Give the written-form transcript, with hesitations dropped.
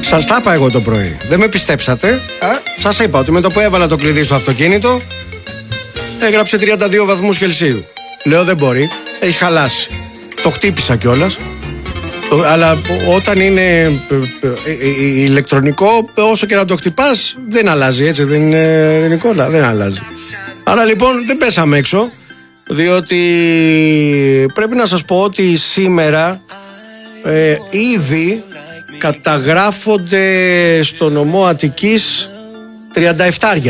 Σας τα είπα εγώ το πρωί. Δεν με πιστέψατε. Σας είπα ότι με το που έβαλα το κλειδί στο αυτοκίνητο έγραψε 32 βαθμούς Κελσίου. Λέω δεν μπορεί, έχει χαλάσει. Το χτύπησα κιόλας. Αλλά όταν είναι ηλεκτρονικό, όσο και να το χτυπάς, δεν αλλάζει, έτσι δεν είναι, Νικόλα, δεν αλλάζει. Άρα λοιπόν δεν πέσαμε έξω, διότι πρέπει να σας πω ότι σήμερα ήδη καταγράφονται στο νομό Αττικής 37